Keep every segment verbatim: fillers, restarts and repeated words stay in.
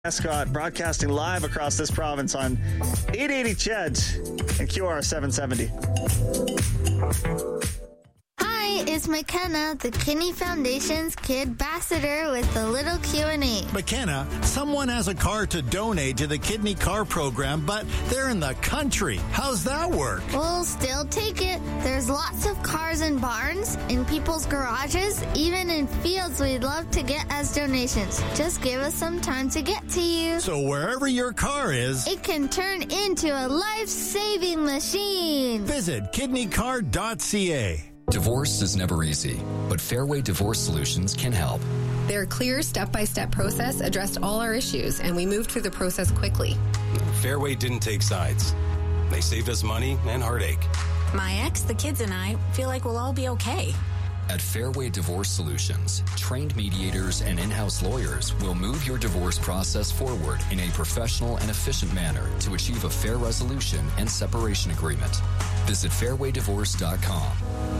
Scott broadcasting live across this province on eight eighty C H E D and Q R seven seventy. Hi, it's McKenna, the Kidney Foundation's Kid Ambassador with a little Q and A. McKenna, someone has a car to donate to the Kidney Car Program, but they're in the country. How's that work? We'll still take it. There's lots of cars in barns, in people's garages, even in fields we'd love to get as donations. Just give us some time to get to you. So wherever your car is, it can turn into a life-saving machine. Visit kidney car dot c a. Divorce is never easy, but Fairway Divorce Solutions can help. Their clear step-by-step process addressed all our issues, and we moved through the process quickly. Fairway didn't take sides. They saved us money and heartache. My ex, the kids, and I feel like we'll all be okay. At Fairway Divorce Solutions, trained mediators and in-house lawyers will move your divorce process forward in a professional and efficient manner to achieve a fair resolution and separation agreement. Visit fairway divorce dot com.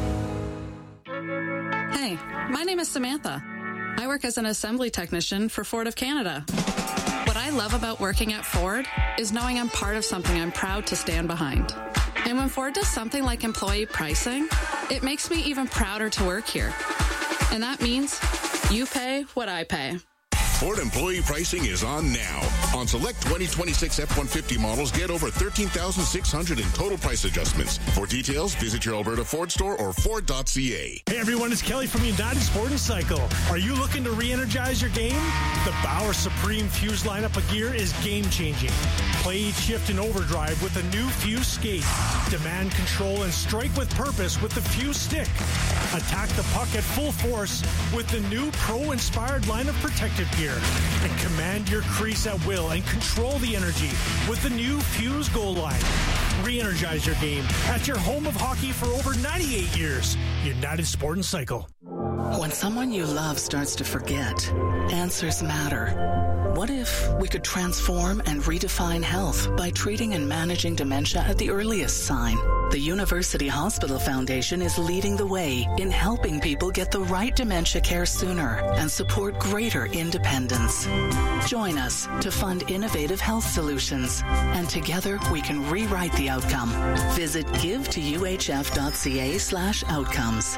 Hey, my name is Samantha. I work as an assembly technician for Ford of Canada. What I love about working at Ford is knowing I'm part of something I'm proud to stand behind. And when Ford does something like employee pricing, it makes me even prouder to work here. And that means you pay what I pay. Ford employee pricing is on now. On select twenty twenty-six F one fifty models, get over thirteen thousand six hundred in total price adjustments. For details, visit your Alberta Ford store or ford dot c a. Hey everyone, it's Kelly from United Sport and Cycle. Are you looking to re-energize your game? The Bauer Supreme Fuse lineup of gear is game-changing. Play each shift in overdrive with the new Fuse skate. Demand control and strike with purpose with the Fuse stick. Attack the puck at full force with the new Pro-inspired line of protective gear. And command your crease at will and control the energy with the new Fuse goal line. Re-energize your game at your home of hockey for over ninety-eight years. United Sport and Cycle. When someone you love starts to forget, answers matter. What if we could transform and redefine health by treating and managing dementia at the earliest sign? The University Hospital Foundation is leading the way in helping people get the right dementia care sooner and support greater independence. Join us to fund innovative health solutions, and together we can rewrite the outcome. Visit give to u h f dot c a slash outcomes.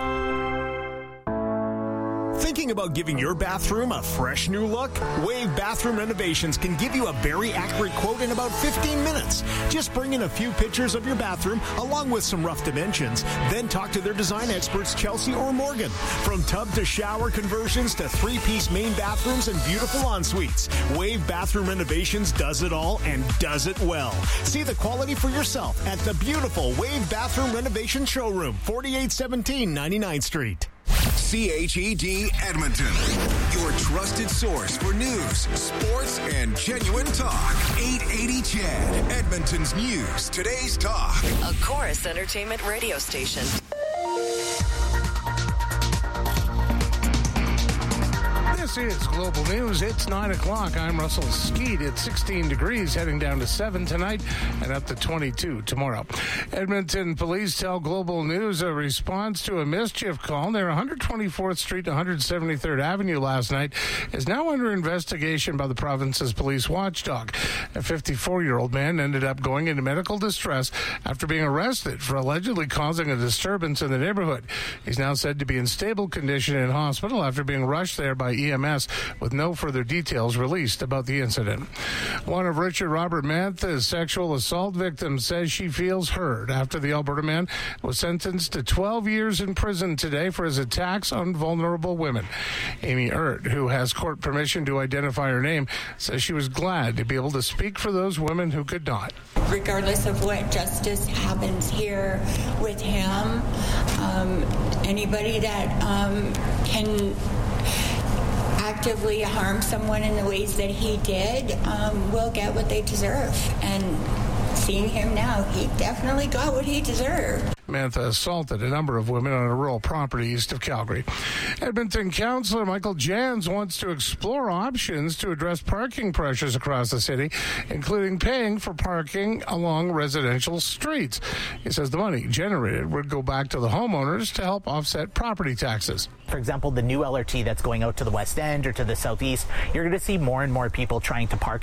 Thinking about giving your bathroom a fresh new look? Wave Bathroom Renovations can give you a very accurate quote in about fifteen minutes. Just bring in a few pictures of your bathroom along with some rough dimensions. Then talk to their design experts, Chelsea or Morgan. From tub to shower conversions to three-piece main bathrooms and beautiful ensuites, Wave Bathroom Renovations does it all and does it well. See the quality for yourself at the beautiful Wave Bathroom Renovation Showroom, forty-eight seventeen ninety-ninth Street. C H E D Edmonton, your trusted source for news, sports, and genuine talk. eight eighty C H E D, Edmonton's news, today's talk. A Chorus Entertainment radio station. This is Global News. It's nine o'clock. I'm Russell Skeet. It's sixteen degrees, heading down to seven tonight and up to twenty-two tomorrow. Edmonton police tell Global News a response to a mischief call near one hundred twenty-fourth Street to one hundred seventy-third Avenue last night is now under investigation by the province's police watchdog. A fifty-four-year-old man ended up going into medical distress after being arrested for allegedly causing a disturbance in the neighborhood. He's now said to be in stable condition in hospital after being rushed there by E M S, with no further details released about the incident. One of Richard Robert Mantha's sexual assault victims says she feels heard after the Alberta man was sentenced to twelve years in prison today for his attacks on vulnerable women. Amy Ert, who has court permission to identify her name, says she was glad to be able to speak for those women who could not. Regardless of what justice happens here with him, um, anybody that um, can actively harm someone in the ways that he did um, will get what they deserve. And seeing him now, he definitely got what he deserved. Samantha assaulted a number of women on a rural property east of Calgary. Edmonton Councillor Michael Jans wants to explore options to address parking pressures across the city, including paying for parking along residential streets. He says the money generated would go back to the homeowners to help offset property taxes. For example, the new L R T that's going out to the West End or to the Southeast, you're going to see more and more people trying to park